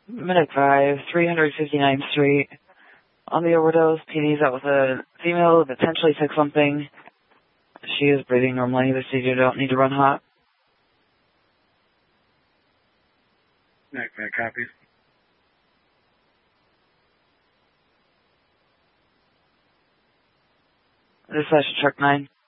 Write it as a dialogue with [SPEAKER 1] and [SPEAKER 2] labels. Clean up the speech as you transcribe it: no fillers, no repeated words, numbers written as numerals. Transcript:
[SPEAKER 1] Minute 5, 359th Street. On the overdose, PD's out with a female who potentially took something. She is breathing normally. The CJ don't need to run hot.
[SPEAKER 2] Mac, copy.
[SPEAKER 1] Dispatch truck 9.